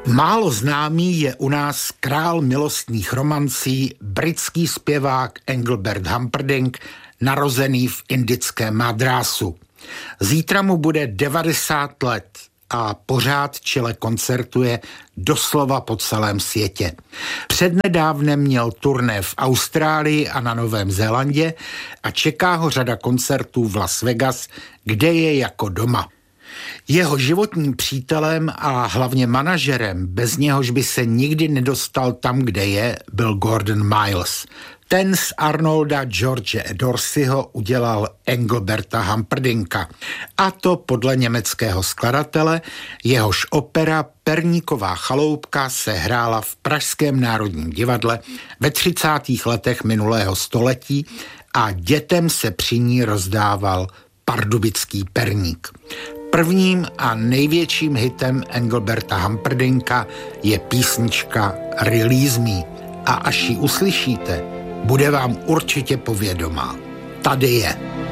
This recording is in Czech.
Málo známý je u nás král milostných romancí, britský zpěvák Engelbert Humperdinck, narozený v indickém Madrásu. Zítra mu bude 90 let a pořád čile koncertuje doslova po celém světě. Přednedávnem měl turné v Austrálii a na Novém Zélandě a čeká ho řada koncertů v Las Vegas, kde je jako doma. Jeho životním přítelem a hlavně manažerem, bez něhož by se nikdy nedostal tam, kde je, byl Gordon Miles. Ten z Arnolda George Dorseyho udělal Engelberta Humperdincka. A to podle německého skladatele, jehož opera Perníková chaloupka se hrála v Pražském národním divadle ve 30. letech minulého století a dětem se při ní rozdával pardubický perník. Prvním a největším hitem Engelberta Humperdincka je písnička Release Me a až ji uslyšíte, bude vám určitě povědomá. Tady je.